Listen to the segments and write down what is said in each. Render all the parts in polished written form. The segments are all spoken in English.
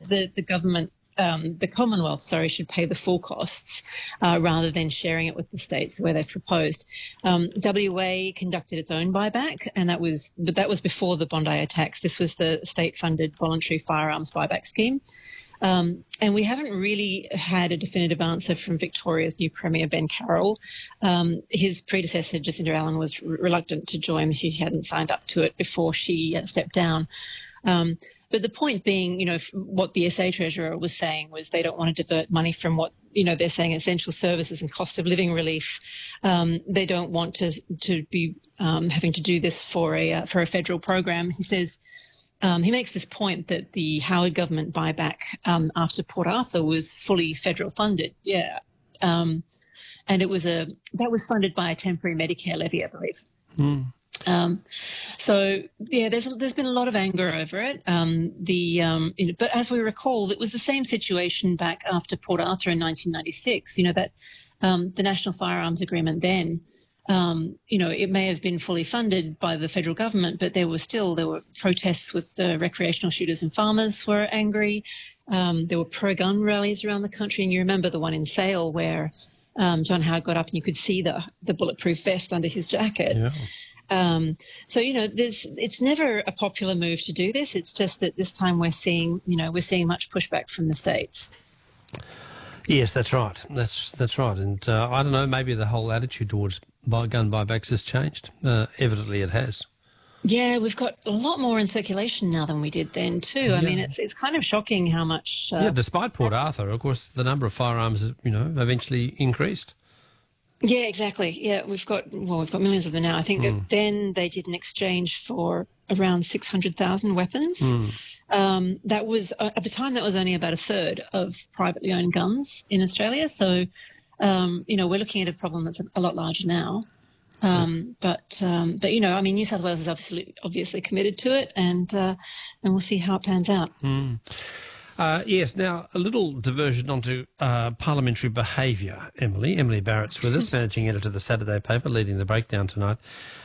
the government, the Commonwealth, should pay the full costs rather than sharing it with the states the way they've proposed. WA conducted its own buyback, and that was before the Bondi attacks. This was the state-funded voluntary firearms buyback scheme. And we haven't really had a definitive answer from Victoria's new Premier, Ben Carroll. His predecessor, Jacinda Allen, was reluctant to join. He hadn't signed up to it before she stepped down. But the point being, what the SA Treasurer was saying was they don't want to divert money from what, they're saying essential services and cost of living relief. They don't want to be having to do this for a federal program. He says, he makes this point that the Howard government buyback after Port Arthur was fully federal funded. Yeah. And that was funded by a temporary Medicare levy, I believe. Mm. There's been a lot of anger over it. But as we recall, it was the same situation back after Port Arthur in 1996. That the National Firearms Agreement then, it may have been fully funded by the federal government, but there were protests with the recreational shooters and farmers were angry. There were pro-gun rallies around the country, and you remember the one in Sale where John Howard got up and you could see the bulletproof vest under his jacket. Yeah. It's never a popular move to do this. It's just that this time we're seeing much pushback from the states. Yes, that's right. That's right. And I don't know, maybe the whole attitude towards gun buybacks has changed. Evidently it has. Yeah, we've got a lot more in circulation now than we did then too. Yeah. I mean, it's kind of shocking how much... despite Port Arthur, of course, the number of firearms, eventually increased. Yeah, exactly. Yeah, we've got millions of them now. I think that then they did an exchange for around 600,000 weapons. That was, at the time, that was only about a third of privately owned guns in Australia. So, we're looking at a problem that's a lot larger now. But New South Wales is obviously committed to it, and we'll see how it pans out. Yes, now a little diversion onto parliamentary behaviour, Emily. Emily Barrett's with us, managing editor of the Saturday paper, leading the breakdown tonight.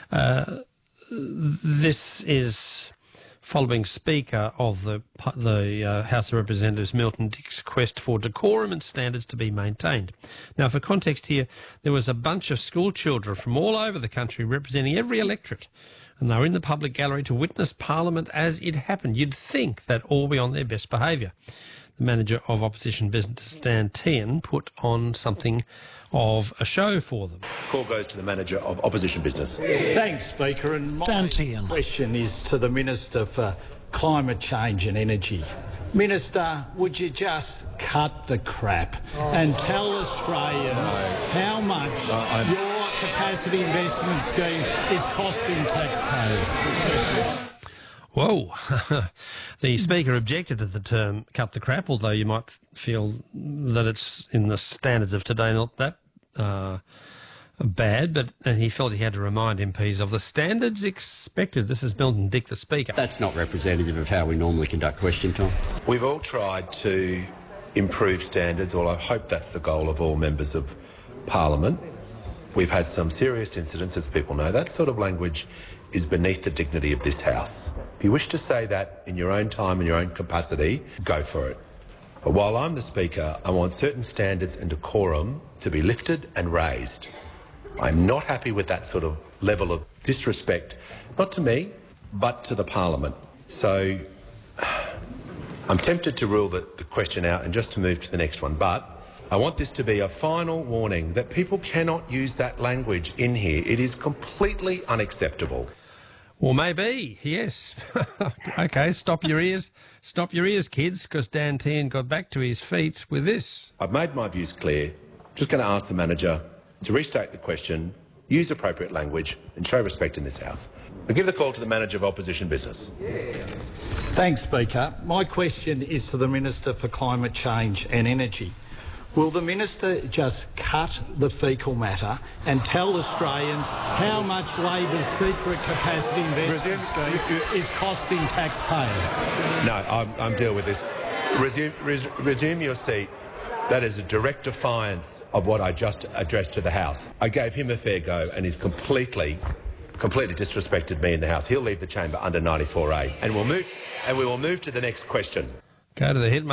This is following Speaker of the House of Representatives, Milton Dick's quest for decorum and standards to be maintained. Now, for context here, there was a bunch of school children from all over the country representing every electorate, and they were in the public gallery to witness Parliament as it happened. You'd think they'd all be on their best behaviour. The manager of opposition business, Dan Tehan, put on something of a show for them. Call goes to the manager of opposition business. Thanks, Speaker. And my question is to the Minister for Climate Change and Energy. Minister, would you just cut the crap and tell Australians how much your capacity investment scheme is costing taxpayers? Whoa. The Speaker objected to the term cut the crap, although you might feel that it's in the standards of today not that bad, and he felt he had to remind MPs of the standards expected. This is Milton Dick, the Speaker. That's not representative of how we normally conduct question time. We've all tried to improve standards, or I hope that's the goal of all members of Parliament. We've had some serious incidents, as people know. That sort of language is beneath the dignity of this House. If you wish to say that in your own time and your own capacity, go for it. But while I'm the Speaker, I want certain standards and decorum to be lifted and raised. I'm not happy with that sort of level of disrespect, not to me, but to the Parliament. So I'm tempted to rule the question out and just to move to the next one, but I want this to be a final warning that people cannot use that language in here. It is completely unacceptable. Well, maybe, yes. OK, stop your ears, kids, because Dan Tehan got back to his feet with this. I've made my views clear. Just going to ask the manager to restate the question, use appropriate language and show respect in this House. I'll give the call to the manager of opposition business. Thanks, Speaker. My question is to the Minister for Climate Change and Energy. Will the Minister just cut the fecal matter and tell Australians how much Labor's secret capacity investment scheme is costing taxpayers? No, I'm dealing with this. Resume your seat. That is a direct defiance of what I just addressed to the House. I gave him a fair go and he's completely disrespected me in the House. He'll leave the chamber under 94A. And we will move to the next question. Go to the hit, mate.